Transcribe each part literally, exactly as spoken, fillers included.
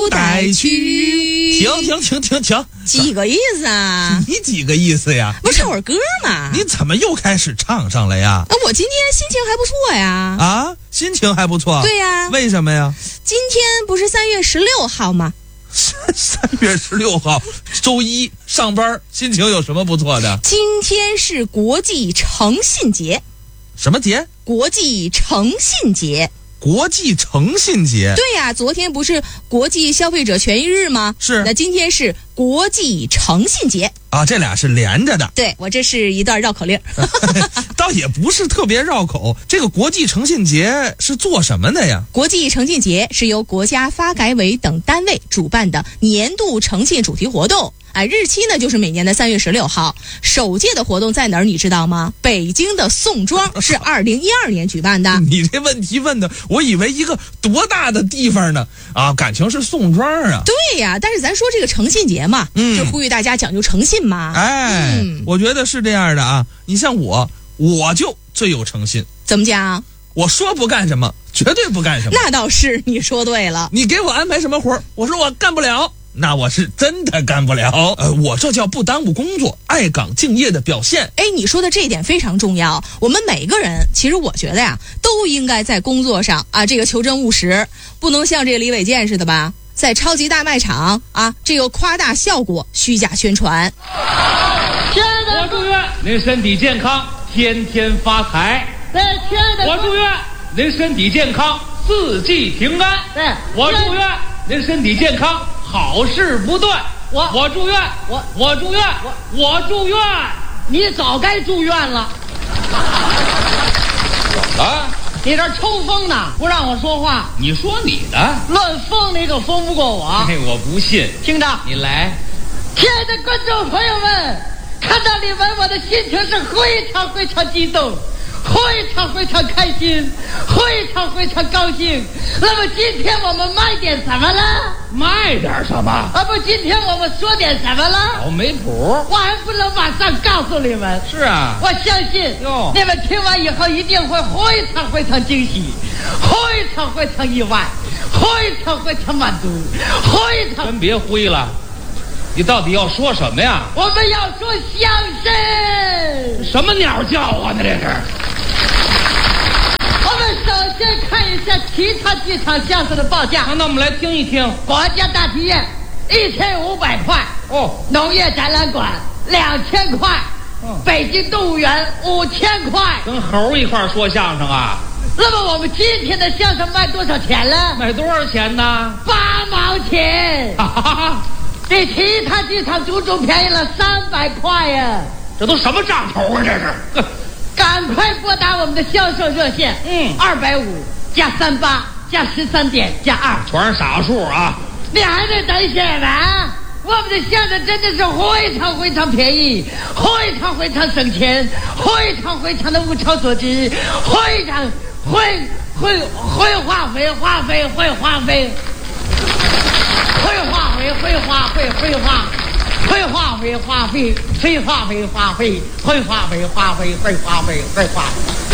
带去。停停停停停， 几个意思啊？ 你几个意思呀？ 不是唱会儿歌嘛？ 你怎么又开始唱上了呀？ 啊，我今天心情还不错呀。 啊，心情还不错。 对呀。 为什么呀？ 今天不是三月十六号吗？ 三月十六号，周一上班，心情有什么不错的？ 今天是国际诚信节。 什么节？ 国际诚信节。 国际诚信节。 对呀、啊，昨天不是国际消费者权益日吗？ 是。 那今天是国际诚信节啊，这俩是连着的。 对，我这是一段绕口令。 倒也不是特别绕口。这个国际诚信节是做什么的呀？ 国际诚信节是由国家发改委等单位主办的年度诚信主题活动。哎，日期呢就是每年的三月十六号。首届的活动在哪儿你知道吗？北京的宋庄，是二零一二年举办的。 你这问题问的，我以为一个多大的地方呢？啊，感情是宋庄啊。 对呀，但是咱说这个诚信节嘛，嗯，就呼吁大家讲究诚信嘛。 哎、嗯，我觉得是这样的啊。你像我，我就最有诚信。 怎么讲？ 我说不干什么，绝对不干什么。 那倒是，你说对了。 你给我安排什么活，我说我干不了。那我是真的干不了，呃，我这叫不耽误工作，爱岗敬业的表现。 哎，你说的这一点非常重要。我们每个人，其实我觉得呀，都应该在工作上啊，这个求真务实，不能像这个李伟健似的吧，在超级大卖场啊，这个夸大效果，虚假宣传。 亲爱的， 我祝愿您身体健康，天天发财。 对，亲爱的， 我祝愿您身体健康，四季平安。 对， 我祝愿您身体健康，好事不断。 我我祝愿我我祝愿我我祝愿。 你早该住院了。 啊！ 你这抽风呢，不让我说话。 你说你的， 乱疯你可疯不过我。 嘿，我不信。 听着， 你来。 亲爱的观众朋友们，看到你们，我的心情是非常非常激动。非常非常开心，非常非常高兴。那么今天我们卖点什么呢？ 卖点什么？ 啊不，今天我们说点什么呢？ 哦，没谱。 我还不能马上告诉你们。 是啊， 我相信哟， 你们听完以后一定会非常非常惊喜，非常非常意外，非常非常满足，非常。 真别灰了。你到底要说什么呀？ 我们要说相声。 什么鸟叫啊？呢这是。 我们首先看一下其他几场相声的报价。 那我们来听一听。 国家大剧院一千五百块。 哦。 农业展览馆两千块。嗯。北京动物园五千块。 跟猴一块说相声啊？ 那么我们今天的相声卖多少钱呢？ 卖多少钱呢？ 八毛钱。 哈哈哈。 比其他几场足足便宜了三百块呀！ 这都什么账头啊？这是！ 赶快拨打我们的销售热线， 嗯， 二百五加三八加十三点加二， 全是傻数啊！ 你还得等什么？我们的相声真的是非常非常便宜，非常非常省钱，非常非常的物超所值，非常会会会花费花费会花费。会花费，会花费，会花，会花费，花费，会花费，花费，会花费，花费，会花费，会花。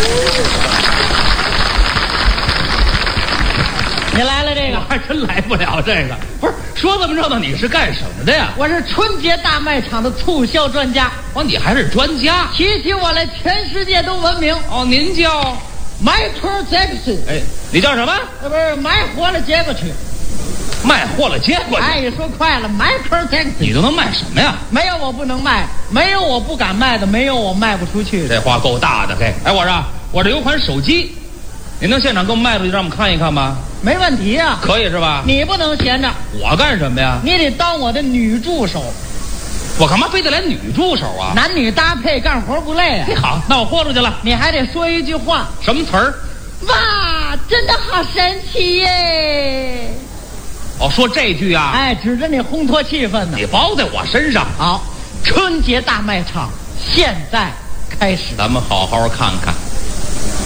你来了这个， 我还真来不了这个。不是说这么热闹，你是干什么的呀？ 我是春节大卖场的促销专家。 哦，你还是专家？ 提起我来，全世界都闻名。 哦，您叫 Michael Jackson。 哎，你叫什么？ 呃，不是买火了接过去。 卖货了接过去。 哎，你说快了 ，Michael Jackson。 你都能卖什么呀？ 没有我不能卖，没有我不敢卖的，没有我卖不出去的。 这话够大的，嘿！哎，我说，我这有款手机，您能现场给我们卖出去，让我们看一看吗？ 没问题啊， 可以是吧？ 你不能闲着。 我干什么呀？ 你得当我的女助手。 我干嘛非得来女助手啊？ 男女搭配，干活不累啊。 好，那我豁出去了。 你还得说一句话。 什么词儿？ 哇，真的好神奇耶！ 哦，说这句啊？ 哎，指着你烘托气氛呢。 你包在我身上。 好，春节大卖场现在开始， 咱们好好看看。